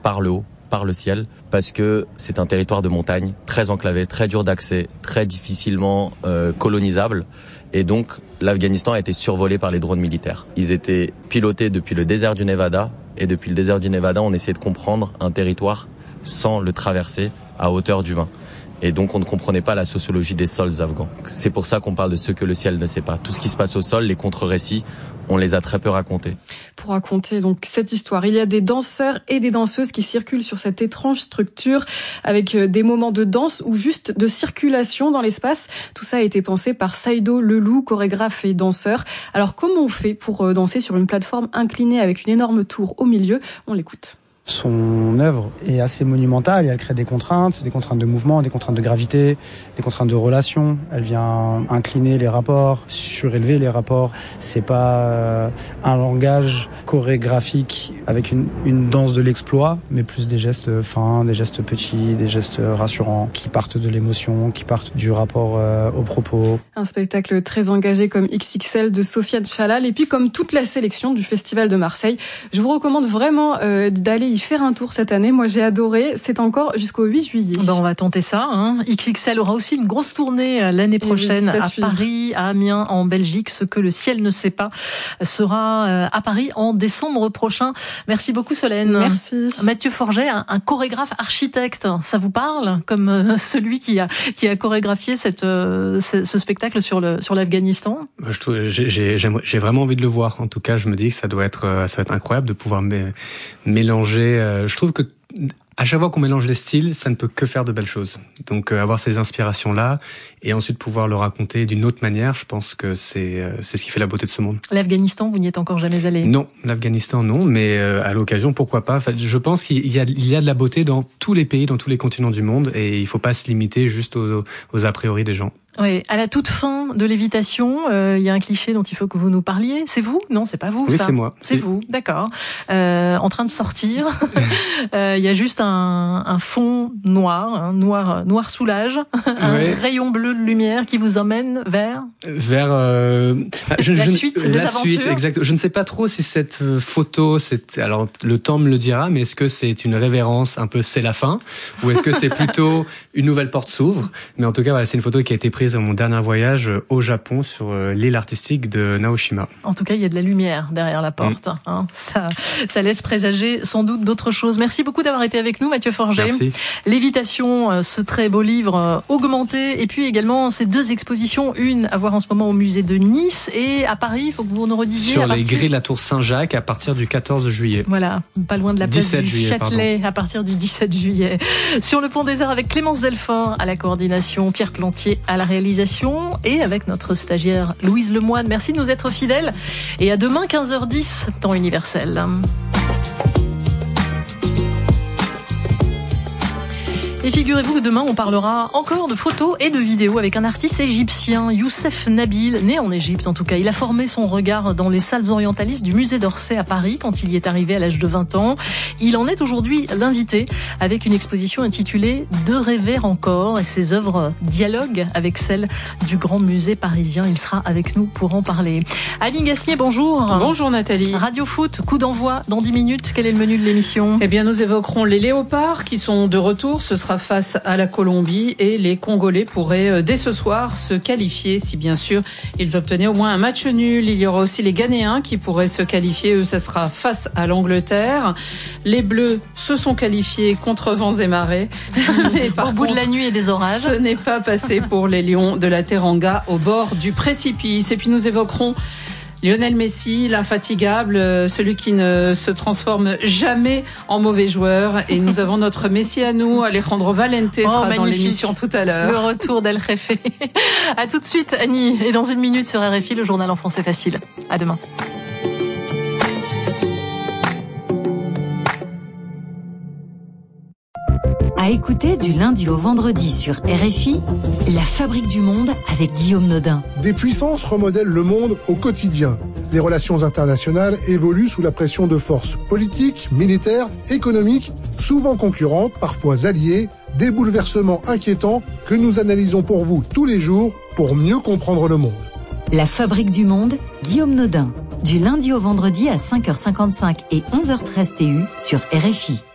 par le haut, par le ciel, parce que c'est un territoire de montagne, très enclavé, très dur d'accès, très difficilement colonisable. Et donc, l'Afghanistan a été survolé par les drones militaires. Ils étaient pilotés depuis le désert du Nevada, et depuis le désert du Nevada, on essayait de comprendre un territoire sans le traverser à hauteur d'humain. Et donc on ne comprenait pas la sociologie des sols afghans. C'est pour ça qu'on parle de ce que le ciel ne sait pas. Tout ce qui se passe au sol, les contre-récits, on les a très peu racontés. Pour raconter donc cette histoire, il y a des danseurs et des danseuses qui circulent sur cette étrange structure avec des moments de danse ou juste de circulation dans l'espace. Tout ça a été pensé par Saido Leloup, chorégraphe et danseur. Alors comment on fait pour danser sur une plateforme inclinée avec une énorme tour au milieu ? On l'écoute. Son œuvre est assez monumentale et elle crée des contraintes de mouvement, des contraintes de gravité, des contraintes de relation. Elle vient incliner les rapports, surélever les rapports. C'est pas un langage chorégraphique avec une danse de l'exploit, mais plus des gestes fins, des gestes petits, des gestes rassurants qui partent de l'émotion, qui partent du rapport au propos. Un spectacle très engagé comme XXL de Sofiane Chalal et puis comme toute la sélection du Festival de Marseille. Je vous recommande vraiment d'aller y faire un tour cette année. Moi, j'ai adoré. C'est encore jusqu'au 8 juillet. On va tenter ça. XXL aura aussi une grosse tournée l'année prochaine à Paris, à Amiens, en Belgique. Ce que le ciel ne sait pas sera à Paris en décembre prochain. Merci beaucoup, Solène. Merci. Mathieu Forget, un chorégraphe architecte. Ça vous parle? Comme celui qui a chorégraphié ce spectacle sur l'Afghanistan? J'ai vraiment envie de le voir. En tout cas, je me dis que ça va être incroyable de pouvoir mélanger. Je trouve que à chaque fois qu'on mélange les styles, ça ne peut que faire de belles choses. Donc avoir ces inspirations-là et ensuite pouvoir le raconter d'une autre manière, je pense que c'est ce qui fait la beauté de ce monde. L'Afghanistan, vous n'y êtes encore jamais allé? Non, l'Afghanistan non, mais à l'occasion, pourquoi pas. Enfin, je pense qu'il y a de la beauté dans tous les pays, dans tous les continents du monde et il faut pas se limiter juste aux a priori des gens. Oui, à la toute fin de Lévitation, il y a un cliché dont il faut que vous nous parliez. C'est vous? Non, c'est pas vous. Oui, ça. C'est moi. C'est vous, d'accord. En train de sortir. Il y a juste un fond noir, noir soulage, un rayon bleu de lumière qui vous emmène vers la suite des aventures. Exact. Je ne sais pas trop si cette photo, alors le temps me le dira, mais est-ce que c'est une révérence un peu c'est la fin, ou est-ce que c'est plutôt une nouvelle porte s'ouvre? Mais en tout cas, voilà, c'est une photo qui a été prise à mon dernier voyage au Japon sur l'île artistique de Naoshima. En tout cas, il y a de la lumière derrière la porte. Ça laisse présager sans doute d'autres choses. Merci beaucoup d'avoir été avec nous, Mathieu Forget. Merci. Lévitation, ce très beau livre Augmenté, et puis également ces deux expositions, une à voir en ce moment au musée de Nice et à Paris, il faut que vous nous redisiez. Sur les grilles de la tour Saint-Jacques à partir du 14 juillet. Voilà, pas loin de la place du Châtelet, à partir du 17 juillet. Sur le Pont des Arts avec Clémence Delfort à la coordination, Pierre Plantier à la réalisation et avec notre stagiaire Louise Lemoine. Merci de nous être fidèles et à demain 15h10, temps universel. Et figurez-vous que demain, on parlera encore de photos et de vidéos avec un artiste égyptien, Youssef Nabil, né en Égypte en tout cas. Il a formé son regard dans les salles orientalistes du musée d'Orsay à Paris quand il y est arrivé à l'âge de 20 ans. Il en est aujourd'hui l'invité avec une exposition intitulée « De rêver encore » et ses œuvres dialoguent avec celles du grand musée parisien. Il sera avec nous pour en parler. Annie Gasnier, bonjour. Bonjour Nathalie. Radio Foot, coup d'envoi dans 10 minutes. Quel est le menu de l'émission? Eh bien, nous évoquerons les Léopards qui sont de retour. Ce sera face à la Colombie et les Congolais pourraient dès ce soir se qualifier si bien sûr ils obtenaient au moins un match nul. Il y aura aussi les Ghanéens qui pourraient se qualifier. Eux, ça sera face à l'Angleterre. Les Bleus se sont qualifiés contre vents et marées. Mais au bout de la nuit et des orages. Ce n'est pas passé pour les Lions de la Teranga au bord du précipice. Et puis nous évoquerons Lionel Messi, l'infatigable, celui qui ne se transforme jamais en mauvais joueur. Et nous avons notre Messi à nous, Alejandro Valente sera magnifique. Dans l'émission tout à l'heure. Le retour d'El Jefe. À tout de suite, Annie. Et dans une minute sur RFI, le journal en français facile. À demain. À écouter du lundi au vendredi sur RFI, La Fabrique du Monde avec Guillaume Nodin. Des puissances remodèlent le monde au quotidien. Les relations internationales évoluent sous la pression de forces politiques, militaires, économiques, souvent concurrentes, parfois alliées, des bouleversements inquiétants que nous analysons pour vous tous les jours pour mieux comprendre le monde. La Fabrique du Monde, Guillaume Nodin. Du lundi au vendredi à 5h55 et 11h13 TU sur RFI.